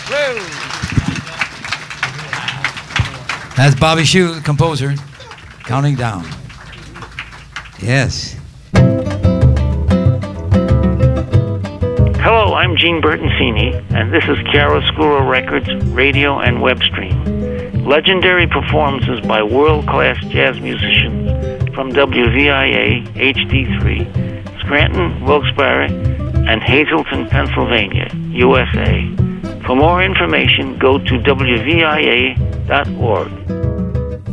That's Bobby Shew, the composer, counting down. Yes. Hello, I'm Gene Bertoncini, and this is Chiaroscuro Records radio and web stream. Legendary performances by world-class jazz musicians from WVIA HD3, Scranton, Wilkes-Barre, and Hazleton, Pennsylvania, USA. For more information, go to WVIA.org.